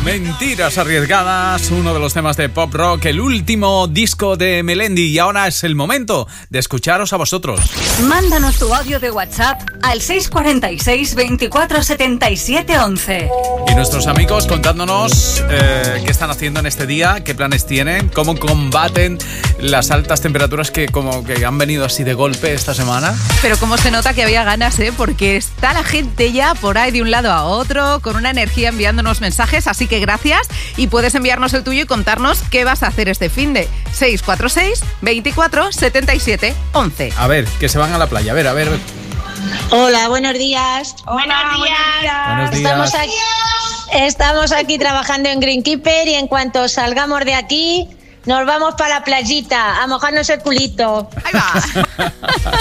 Mentiras arriesgadas, uno de los temas de pop rock, el último disco de Melendi, y ahora es el momento de escucharos a vosotros. Mándanos tu audio de WhatsApp al 646 24 77 11. Y nuestros amigos contándonos qué están haciendo en este día, qué planes tienen, cómo combaten las altas temperaturas que como que han venido así de golpe esta semana. Pero cómo se nota que había ganas, porque está la gente ya por ahí de un lado a otro con una energía enviándonos mensajes, así que gracias, y puedes enviarnos el tuyo y contarnos qué vas a hacer este finde. 646 24 77 11. A ver, que se van a la playa, a ver. Hola, buenos días. Buenos días. Estamos aquí trabajando en Greenkeeper y en cuanto salgamos de aquí nos vamos para la playita a mojarnos el culito. Ahí va.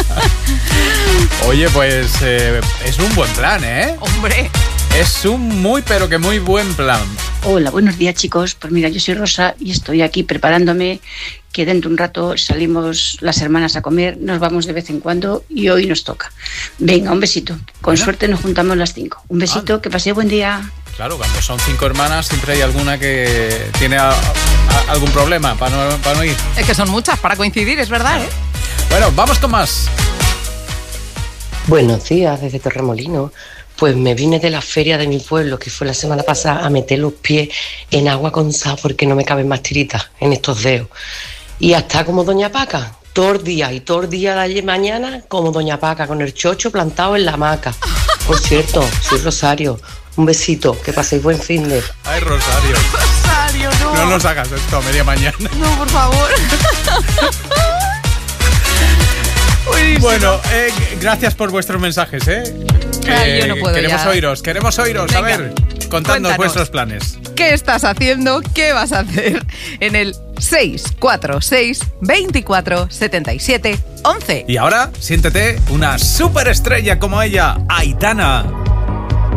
Oye, pues es un buen plan, ¿eh? Hombre. Es un muy, pero que muy buen plan. Hola, buenos días, chicos. Pues mira, yo soy Rosa y estoy aquí preparándome, que dentro de un rato salimos las hermanas a comer, nos vamos de vez en cuando y hoy nos toca. Venga, un besito. Con suerte nos juntamos las 5. Un besito, que paséis buen día. Claro, cuando son 5 hermanas siempre hay alguna que tiene algún problema para no ir. Es que son muchas para coincidir, es verdad, ¿eh? Bueno, vamos con más. Buenos días, desde Torremolinos. Pues me vine de la feria de mi pueblo, que fue la semana pasada, a meter los pies en agua con sal porque no me caben más tiritas en estos dedos. Y hasta como Doña Paca, todo el día de ayer mañana, como Doña Paca, con el chocho plantado en la hamaca. Por cierto, soy Rosario. Un besito, que paséis buen fin de... Ay, Rosario. Rosario, no. No nos hagas esto a media mañana. No, por favor. Bueno, gracias por vuestros mensajes, Yo no puedo queremos ya. oíros. Venga, a ver, contadnos cuéntanos vuestros planes. ¿Qué estás haciendo? ¿Qué vas a hacer? En el 646 24 77 11. Y ahora, siéntete una superestrella como ella, Aitana.